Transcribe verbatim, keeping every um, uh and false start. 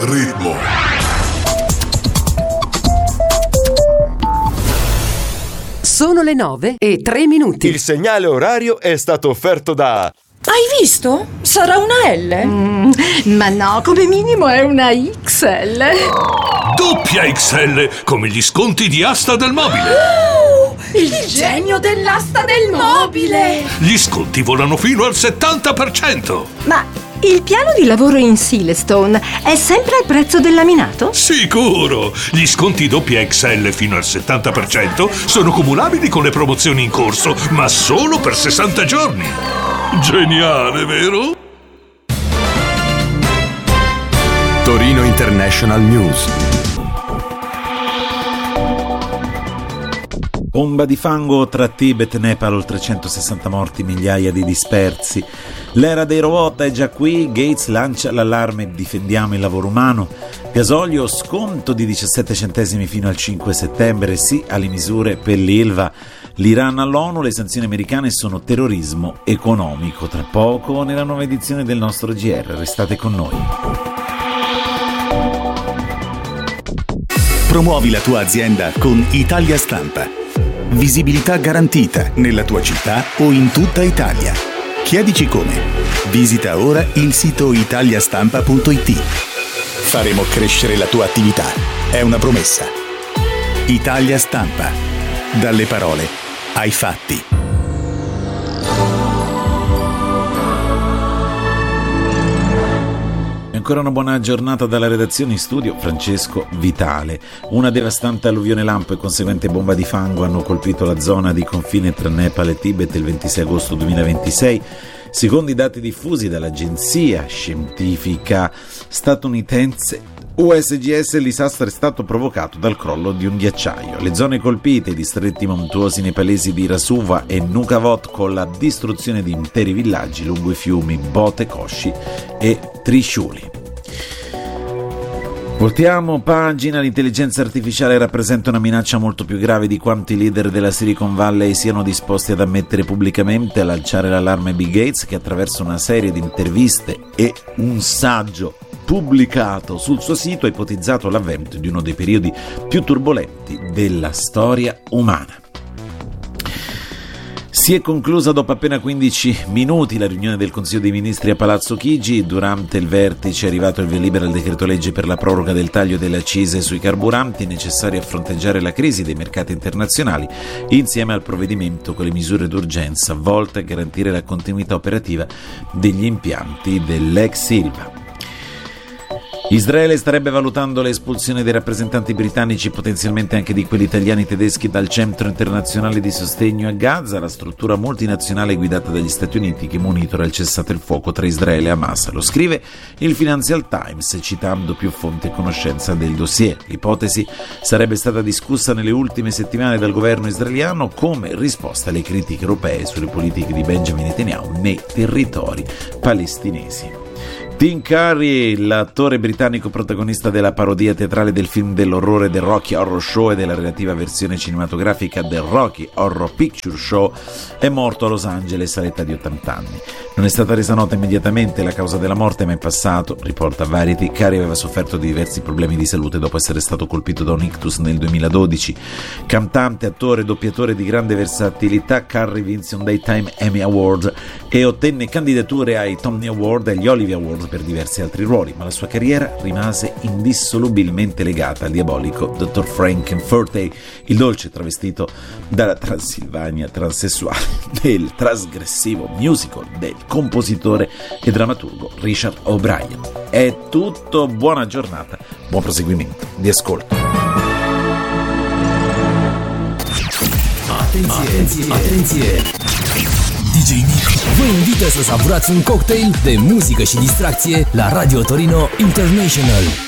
ritmo. Sono le nove e tre minuti. Il segnale orario è stato offerto da... Hai visto? Sarà una L? Mm, ma no, come minimo è una X L. Doppia X L, come gli sconti di Asta del Mobile. Oh, il, il genio dell'asta del mobile. Gli sconti volano fino al settanta per cento. Ma il piano di lavoro in Silestone è sempre al prezzo del laminato? Sicuro! Gli sconti doppia X L fino al settanta per cento sono cumulabili con le promozioni in corso, ma solo per sessanta giorni. Geniale, vero? Torino International News. Bomba di fango tra Tibet e Nepal, oltre centosessanta morti, migliaia di dispersi. L'era dei robot è già qui, Gates lancia l'allarme difendiamo il lavoro umano. Gasolio, sconto di diciassette centesimi fino al cinque settembre, sì alle misure per l'Ilva. L'Iran all'ONU, le sanzioni americane sono terrorismo economico. Tra poco nella nuova edizione del nostro G R, restate con noi. Promuovi la tua azienda con Italia Stampa. Visibilità garantita nella tua città o in tutta Italia. Chiedici come. Visita ora il sito italiastampa punto it. Faremo crescere la tua attività. È una promessa. Italia Stampa. Dalle parole ai fatti. Ancora una buona giornata dalla redazione, in studio Francesco Vitale. Una devastante alluvione lampo e conseguente bomba di fango hanno colpito la zona di confine tra Nepal e Tibet il ventisei agosto duemilaventisei. Secondo i dati diffusi dall'agenzia scientifica statunitense U S G S, il disastro è stato provocato dal crollo di un ghiacciaio. Le zone colpite, i distretti montuosi nepalesi di Rasuva e Nukhavot, con la distruzione di interi villaggi lungo i fiumi Bote Koshi e Trishuli. Voltiamo pagina. L'intelligenza artificiale rappresenta una minaccia molto più grave di quanto i leader della Silicon Valley siano disposti ad ammettere pubblicamente. A lanciare l'allarme Bill Gates, che attraverso una serie di interviste e un saggio pubblicato sul suo sito ha ipotizzato l'avvento di uno dei periodi più turbolenti della storia umana. Si è conclusa dopo appena quindici minuti la riunione del Consiglio dei Ministri a Palazzo Chigi. Durante il vertice è arrivato il via libera al decreto legge per la proroga del taglio delle accise sui carburanti, necessario a fronteggiare la crisi dei mercati internazionali, insieme al provvedimento con le misure d'urgenza volte a garantire la continuità operativa degli impianti dell'ex Ilva. Israele starebbe valutando l'espulsione dei rappresentanti britannici, potenzialmente anche di quelli italiani e tedeschi, dal Centro Internazionale di Sostegno a Gaza, la struttura multinazionale guidata dagli Stati Uniti che monitora il cessate il fuoco tra Israele e Hamas. Lo scrive il Financial Times, citando più fonti a conoscenza del dossier. L'ipotesi sarebbe stata discussa nelle ultime settimane dal governo israeliano come risposta alle critiche europee sulle politiche di Benjamin Netanyahu nei territori palestinesi. Tim Curry, l'attore britannico protagonista della parodia teatrale del film dell'orrore The Rocky Horror Show e della relativa versione cinematografica The Rocky Horror Picture Show, è morto a Los Angeles all'età di ottanta anni. Non è stata resa nota immediatamente la causa della morte, ma in passato, riporta Variety, Curry aveva sofferto di diversi problemi di salute dopo essere stato colpito da un ictus nel duemiladodici. Cantante, attore, doppiatore di grande versatilità, Curry vinse un Daytime Emmy Award e ottenne candidature ai Tony Award e agli Olivier Award per diversi altri ruoli, ma la sua carriera rimase indissolubilmente legata al diabolico dottor Frankenfurter, il dolce travestito dalla Transilvania transessuale del trasgressivo musical del compositore e drammaturgo Richard O'Brien. È tutto, buona giornata, buon proseguimento di ascolto. Atenție, atenție! D J Nick vă invită să savurați un cocktail de muzică și distracție la Radio Torino International.